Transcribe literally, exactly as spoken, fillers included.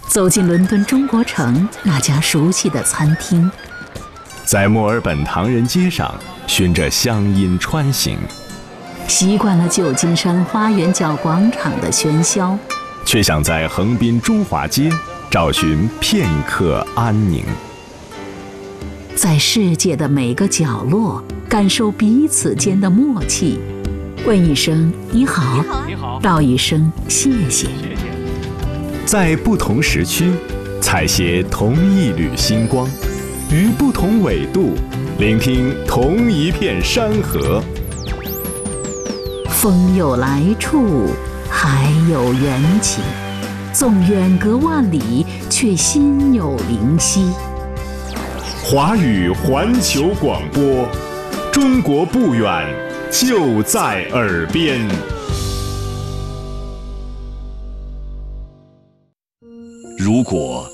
走进伦敦中国城那家熟悉的餐厅， 在墨尔本唐人街上循着乡音穿行， 习惯了旧金山花园角广场的喧嚣， 却想在横滨中华街找寻片刻安宁。 在世界的每个角落感受彼此间的默契，问一声你好， 你好， 道一声谢谢。 在不同时区采撷同一缕星光，于不同纬度聆听同一片山河。 风有来处，海有缘起，纵远隔万里，却心有灵犀。 华语环球广播，中国不远，就在耳边。 如果